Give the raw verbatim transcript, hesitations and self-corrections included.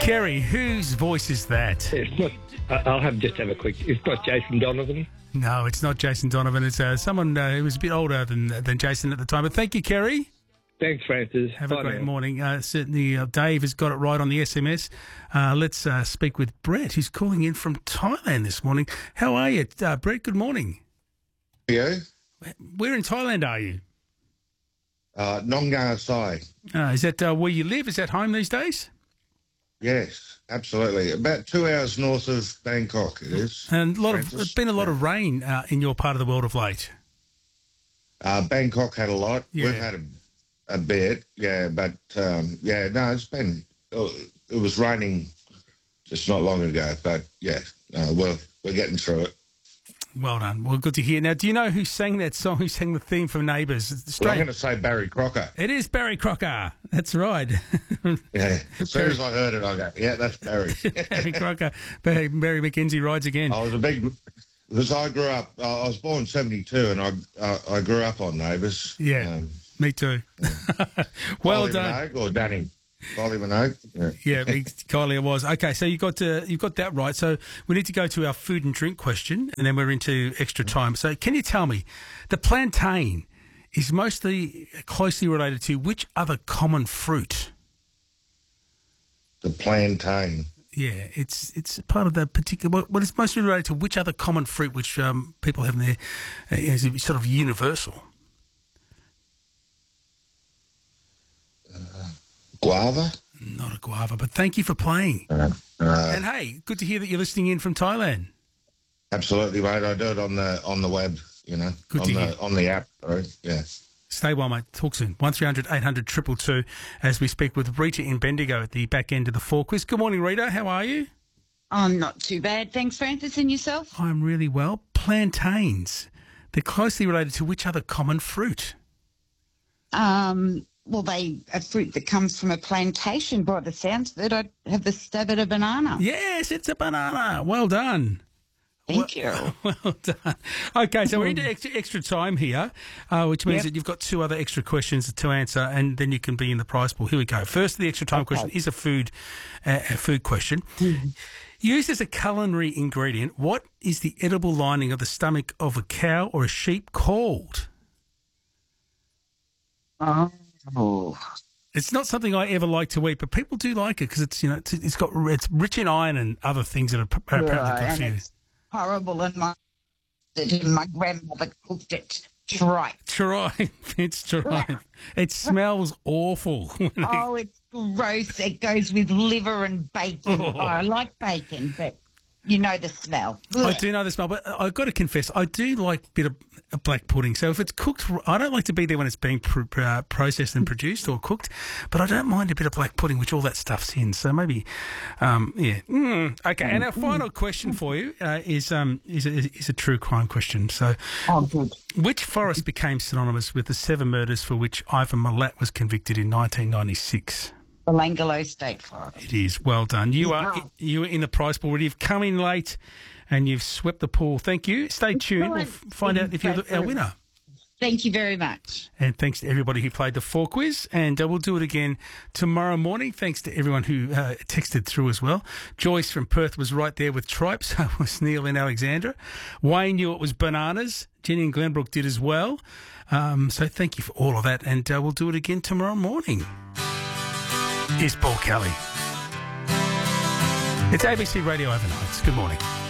Kerry, whose voice is that? It's not. I- I'll have just have a quick. It's not Jason Donovan. No, it's not Jason Donovan. It's uh, someone uh, who was a bit older than than Jason at the time. But thank you, Kerry. Thanks, Francis. Have Bye a great now. morning. Uh, certainly, uh, Dave has got it right on the S M S. Uh, let's uh, speak with Brett, who's calling in from Thailand this morning. How are you, uh, Brett? Good morning. Yeah. Where in Thailand are you? Uh, Nongar Sai. Uh, is that uh, where you live? Is that home these days? Yes, absolutely. About two hours north of Bangkok, it is. And a lot of, Francis. there's been a lot of rain uh, in your part of the world of late. Uh, Bangkok had a lot. Yeah. We've had a, a bit, yeah, but um, yeah, no, it's been. Oh, it was raining just not long ago, but yeah, uh, we're we're getting through it. Well done. Well, good to hear. Now, do you know who sang that song? Who sang the theme from Neighbours? It's Well, I'm strange. going to say Barry Crocker. It is Barry Crocker. That's right. Yeah, as soon as I heard it, I go, yeah, that's Barry. Barry Crocker. Barry, Barry McKenzie rides again. I was a big because I grew up. I was born seventy-two, and I uh, I grew up on Neighbours. Yeah. Um, Me too. well Kylie done. Minogue or Danny? Kylie Minogue. Yeah. Yeah, me- Kylie, it was. Okay, so you got uh, you got that right. So we need to go to our food and drink question, and then we're into extra time. So can you tell me, the plantain is mostly closely related to which other common fruit? The plantain. Yeah, it's it's part of the particular. What, what is mostly related to which other common fruit which um, people have in there uh, is sort of universal. Guava? Not a guava, but thank you for playing. Uh, uh, And hey, good to hear that you're listening in from Thailand. absolutely, mate. I do it on the on the web, you know, Good on to the hear. on the app. Sorry. Yeah. Stay well, mate. Talk soon. one three hundred eight hundred two two two as we speak with Rita in Bendigo at the back end of the four quiz. Good morning, Rita. How are you? I'm not too bad. Thanks, Francis. And yourself? I'm really well. Plantains. They're closely related to which other common fruit? Um, well, they a fruit that comes from a plantation. By the sounds of it, I have the stab at a banana. Yes, it's a banana. Well done. Thank well, you. Well done. Okay, so we're into extra, extra time here, uh, which means Yep. that you've got two other extra questions to answer, and then you can be in the prize pool. Here we go. First, the extra time Okay. question is a food, uh, a food question. Used as a culinary ingredient, what is the edible lining of the stomach of a cow or a sheep called? Oh, It's not something I ever like to eat, but people do like it because it's you know it's, it's got it's rich in iron and other things that are p- apparently right. good for And you. it's horrible. And my my grandmother cooked it tripe. Tripe, it's tripe. It smells awful. Oh, it's gross. It goes with liver and bacon. Oh. Oh, I like bacon, but you know the smell. I do know the smell, but I've got to confess, I do like a bit of a black pudding. So if it's cooked, I don't like to be there when it's being pr- pr- uh, processed and produced or cooked, but I don't mind a bit of black pudding, which all that stuff's in. So maybe, um, yeah. Mm, okay, and our final question for you uh, is, um, is, a, is a true crime question. So Oh, good. which forest became synonymous with the seven murders for which Ivan Milat was convicted in nineteen ninety-six? The Langolo State Forest. It is. Well done. You are Yeah. you are in the prize pool. You've come in late and you've swept the pool. Thank you. Stay tuned. We'll right. f- find out if you're the- our winner. Thank you very much. And thanks to everybody who played the four quiz. And uh, we'll do it again tomorrow morning. Thanks to everyone who uh, texted through as well. Joyce from Perth was right there with tripe. So was Neil in Alexandra. Wayne knew it was bananas. Jenny and Glenbrook did as well. Um, so thank you for all of that. And uh, we'll do it again tomorrow morning. Here's Paul Kelly. It's A B C Radio Overnights. Good morning.